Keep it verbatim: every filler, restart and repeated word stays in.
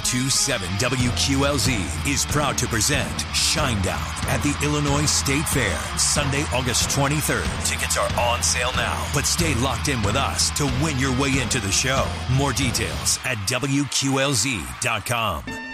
two seven W Q L Z is proud to present Shinedown at the Illinois State Fair, Sunday, August twenty-third. Tickets are on sale now, but stay locked in with us to win your way into the show. More details at W Q L Z dot com.